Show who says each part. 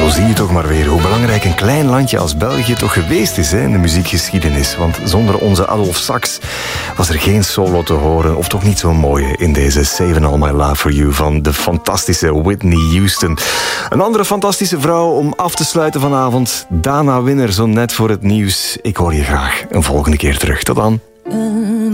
Speaker 1: Zo zie je toch maar weer hoe belangrijk een klein landje als België toch geweest is in de muziekgeschiedenis. Want zonder onze Adolphe Sax was er geen solo te horen, of toch niet zo'n mooie, in deze Saving All My Love For You van de fantastische Whitney Houston. Een andere fantastische vrouw om af te sluiten vanavond, Dana Winner, zo net voor het nieuws. Ik hoor je graag een volgende keer terug. Tot dan.